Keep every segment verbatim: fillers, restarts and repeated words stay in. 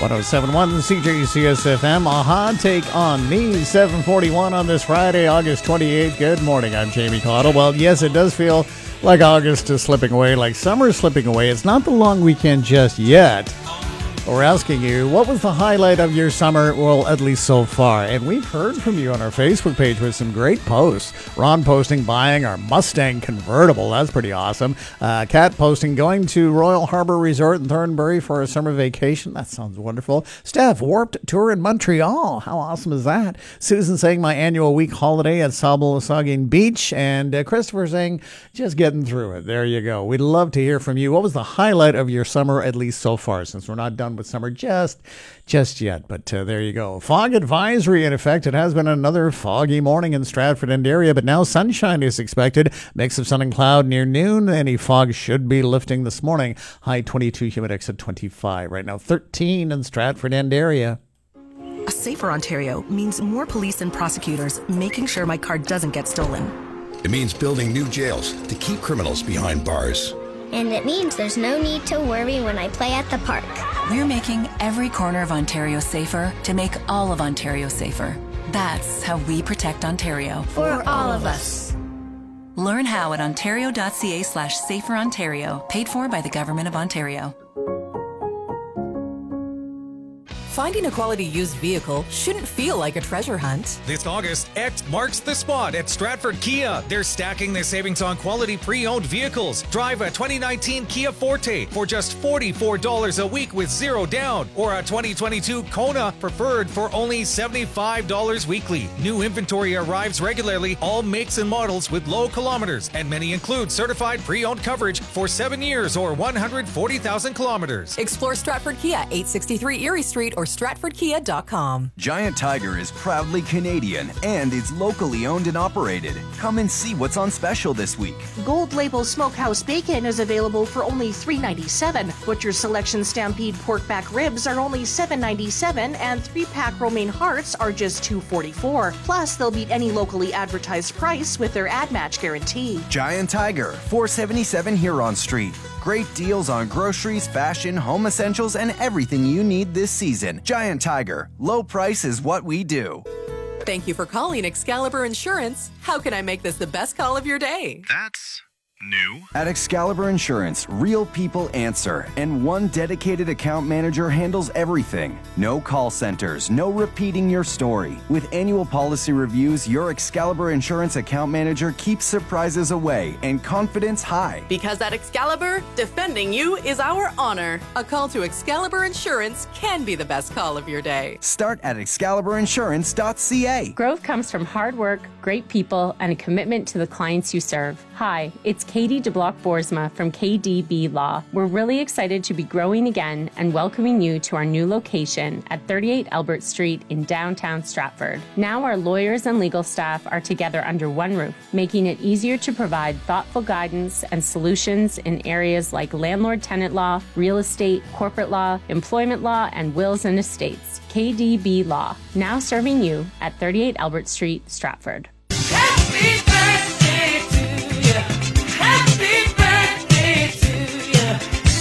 one oh seven point one C J C S F M. Aha, take on me. seven forty-one on this Friday, August twenty-eighth. Good morning. I'm Jamie Cottle. Well, yes, it does feel like August is slipping away, like summer is slipping away. It's not the long weekend just yet. We're asking you, what was the highlight of your summer? Well, at least so far. And we've heard from you on our Facebook page with some great posts. Ron posting buying our Mustang convertible. That's pretty awesome. Uh, Kat posting going to Royal Harbour Resort in Thornbury for a summer vacation. That sounds wonderful. Steph, Warped Tour in Montreal. How awesome is that? Susan saying my annual week holiday at Sabalasagin Beach. And uh, Christopher saying just getting through it. There you go. We'd love to hear from you. What was the highlight of your summer, at least so far, since we're not done with summer just just yet, but uh, there you go. Fog advisory in effect. It has been another foggy morning in Stratford and area, but now sunshine is expected. Mix of sun and cloud near noon. Any fog should be lifting this morning. High twenty-two, humidex at twenty-five. Right now thirteen in Stratford and area. A safer Ontario means more police and prosecutors making sure my car doesn't get stolen. It means building new jails to keep criminals behind bars. And it means there's no need to worry when I play at the park. We're making every corner of Ontario safer to make all of Ontario safer. That's how we protect Ontario. For, For all of us. Learn how at ontario.ca slash safer Ontario. Paid for by the Government of Ontario. Finding a quality used vehicle shouldn't feel like a treasure hunt. This August, X marks the spot at Stratford Kia. They're stacking their savings on quality pre-owned vehicles. Drive a twenty nineteen Kia Forte for just forty-four dollars a week with zero down, or a twenty twenty-two Kona Preferred for only seventy-five dollars weekly. New inventory arrives regularly, all makes and models with low kilometers, and many include certified pre-owned coverage for seven years or one hundred forty thousand kilometers. Explore Stratford Kia, eight sixty-three Erie Street, or stratford kia dot com. Giant Tiger is proudly Canadian and is locally owned and operated. Come and see what's on special this week. Gold Label Smokehouse Bacon is available for only three ninety-seven. Butcher's Selection Stampede Pork Back Ribs are only seven ninety-seven, and three-pack romaine hearts are just two forty-four. Plus, they'll beat any locally advertised price with their ad match guarantee. Giant Tiger, four seventy-seven Huron Street. Great deals on groceries, fashion, home essentials, and everything you need this season. Giant Tiger. Low price is what we do. Thank you for calling Excalibur Insurance. How can I make this the best call of your day? That's new. At Excalibur Insurance, real people answer, and one dedicated account manager handles everything. No call centers, no repeating your story. With annual policy reviews, your Excalibur Insurance account manager keeps surprises away and confidence high. Because at Excalibur, defending you is our honor. A call to Excalibur Insurance can be the best call of your day. Start at excalibur insurance dot c a. Growth comes from hard work, great people, and a commitment to the clients you serve. Hi, it's Katie DeBlock-Boersma from K D B Law. We're really excited to be growing again and welcoming you to our new location at thirty-eight Albert Street in downtown Stratford. Now our lawyers and legal staff are together under one roof, making it easier to provide thoughtful guidance and solutions in areas like landlord-tenant law, real estate, corporate law, employment law, and wills and estates. K D B Law, now serving you at thirty-eight Albert Street, Stratford. Happy birthday to you. Happy birthday to you.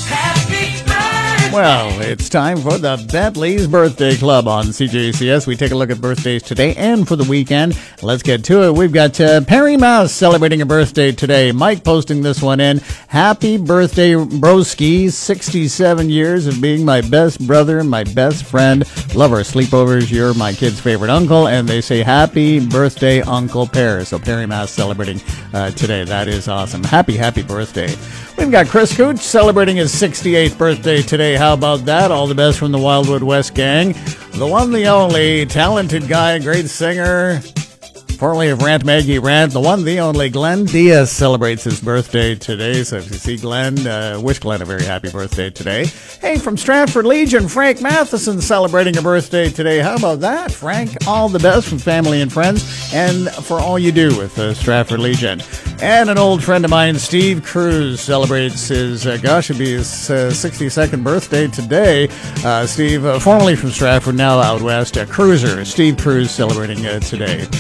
Happy birthday. Well, it's time for the Bentley's Birthday Club on C J C S. We take a look at birthdays today and for the weekend. Let's get to it. We've got uh, Perry Mouse celebrating a birthday today. Mike posting this one in. Happy birthday, broski. sixty-seven years of being my best brother, my best friend. Love our sleepovers. You're my kid's favorite uncle. And they say happy birthday, Uncle Perry. So Perry Mouse celebrating uh, today. That is awesome. Happy, happy birthday. We've got Chris Cooch celebrating his sixty-eighth birthday today. How about that? All the best from the Wildwood West gang. The one, the only, talented guy, great singer, formerly of Rant Maggie Rant, the one, the only, Glenn Diaz celebrates his birthday today. So if you see Glenn, uh, wish Glenn a very happy birthday today. Hey, from Stratford Legion, Frank Matheson celebrating a birthday today. How about that, Frank? All the best from family and friends and for all you do with uh, Stratford Legion. And an old friend of mine, Steve Cruz, celebrates his, uh, gosh, it'd be his uh, sixty-second birthday today. Uh, Steve, uh, formerly from Stratford, now out west, uh, Cruiser, Steve Cruz celebrating uh, today. And we've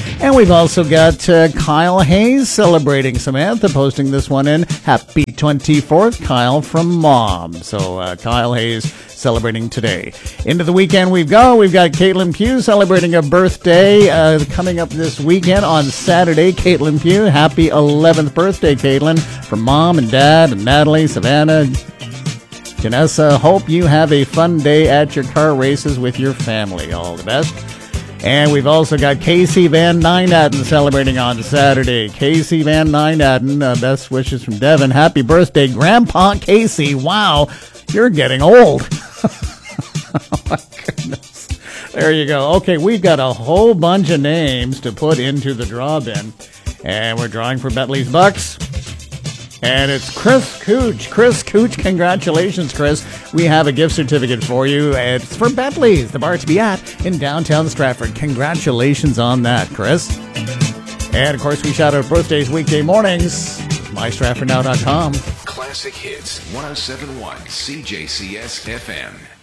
we've also got uh, Kyle Hayes celebrating. Samantha posting this one in. Happy twenty-fourth, Kyle from Mom. So uh, Kyle Hayes celebrating today. Into the weekend we've go. We've got Caitlin Pugh celebrating a birthday uh, coming up this weekend on Saturday. Caitlin Pugh, happy eleventh birthday, Caitlin, from Mom and Dad and Natalie, Savannah, Janessa. Hope you have a fun day at your car races with your family. All the best. And we've also got Casey Van Nynatten celebrating on Saturday. Casey Van Nynatten, uh, best wishes from Devin. Happy birthday, Grandpa Casey. Wow, you're getting old. Oh, my goodness. There you go. Okay, we've got a whole bunch of names to put into the draw bin. And we're drawing for Bentley's Bucks. And it's Chris Cooch. Chris Cooch, congratulations, Chris. We have a gift certificate for you. It's for Bentley's, the bar to be at in downtown Stratford. Congratulations on that, Chris. And, of course, we shout out birthdays weekday mornings. my stratford now dot com. Classic Hits, one oh seven point one C J C S F M.